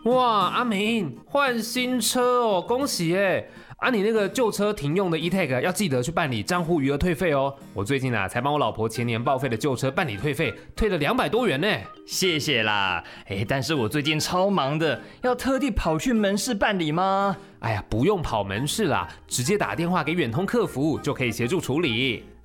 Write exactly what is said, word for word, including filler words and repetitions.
哇，阿明换新车哦，恭喜哎！啊，你那个旧车停用的 E-Tag 要记得去办理账户余额退费哦。我最近啊才帮我老婆前年报废的旧车办理退费，退了两百多元呢。 谢谢啦，哎，但是我最近超忙的，要特地跑去门市办理吗？ 哎呀，不用跑门市啦，直接打电话给远通客服就可以协助处理。